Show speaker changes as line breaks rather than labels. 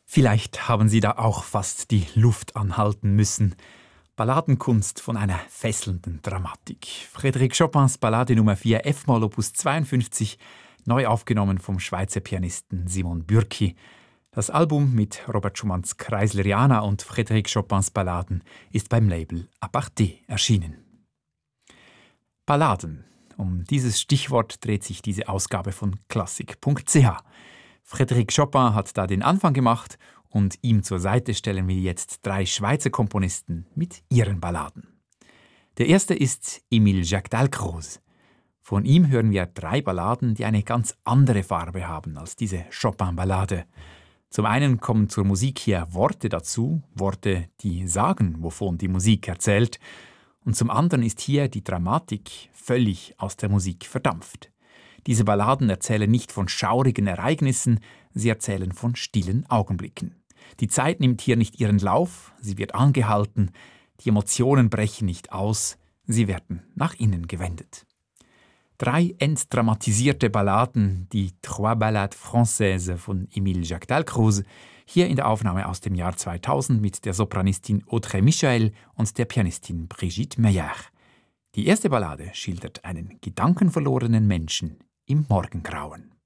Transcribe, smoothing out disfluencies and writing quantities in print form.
Vielleicht haben Sie da auch fast die Luft anhalten müssen. Balladenkunst von einer fesselnden Dramatik. Frédéric Chopins Ballade Nummer 4 F-Moll Opus 52, neu aufgenommen vom Schweizer Pianisten Simon Bürki. Das Album mit Robert Schumanns Kreisleriana und Frédéric Chopins Balladen ist beim Label Aparté erschienen. Balladen. Um dieses Stichwort dreht sich diese Ausgabe von Klassik.ch. Frédéric Chopin hat da den Anfang gemacht und ihm zur Seite stellen wir jetzt 3 Schweizer Komponisten mit ihren Balladen. Der erste ist Émile Jacques Dalcroze. Von ihm hören wir 3 Balladen, die eine ganz andere Farbe haben als diese Chopin-Ballade. Zum einen kommen zur Musik hier Worte dazu, Worte, die sagen, wovon die Musik erzählt. Und zum anderen ist hier die Dramatik völlig aus der Musik verdampft. Diese Balladen erzählen nicht von schaurigen Ereignissen, sie erzählen von stillen Augenblicken. Die Zeit nimmt hier nicht ihren Lauf, sie wird angehalten, die Emotionen brechen nicht aus, sie werden nach innen gewendet. 3 entdramatisierte Balladen, die Trois Ballades Françaises von Émile Jacques Dalcroze, hier in der Aufnahme aus dem Jahr 2000 mit der Sopranistin Audrey Michael und der Pianistin Brigitte Meyer. Die erste Ballade schildert einen gedankenverlorenen Menschen im Morgengrauen.